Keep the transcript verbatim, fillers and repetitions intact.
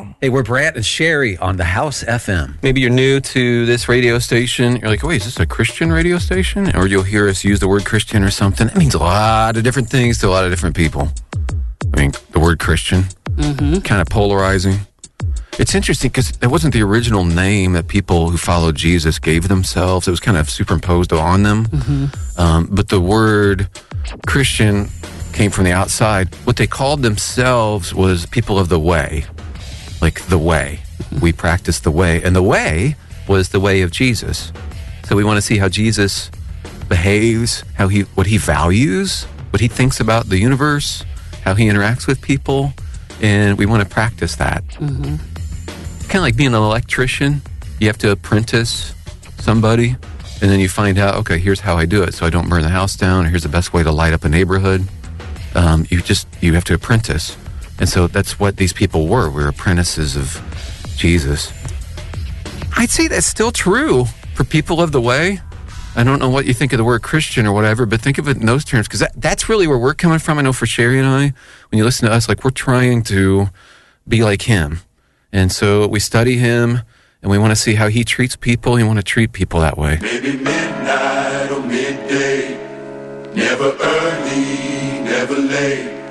Hello. Hey, we're Brant and Sherry on the House F M. Maybe you're new to this radio station. You're like, oh, wait, is this a Christian radio station? Or you'll hear us use the word Christian or something. It means a lot of different things to a lot of different people. I mean, the word Christian, mm-hmm. kind of polarizing. It's interesting because it wasn't the original name that people who followed Jesus gave themselves. It was kind of superimposed on them. Mm-hmm. Um, but the word Christian came from the outside. What they called themselves was people of the way, like the way. Mm-hmm. We practice the way. And the way was the way of Jesus. So we want to see how Jesus behaves, how he, what he values, what he thinks about the universe, how he interacts with people. And we want to practice that. Mm-hmm. Kind of like being an electrician. You have to apprentice somebody, and then you find out, okay, here's how I do it so I don't burn the house down, or here's the best way to light up a neighborhood. Um, you just, you have to apprentice. And so that's what these people were. We were apprentices of Jesus. I'd say that's still true for people of the way. I don't know what you think of the word Christian or whatever, but think of it in those terms, because that, that's really where we're coming from. I know for Sherry and I, when you listen to us, like we're trying to be like him. And so we study him, and we want to see how he treats people. We want to treat people that way. Maybe midnight or midday, never early, never late.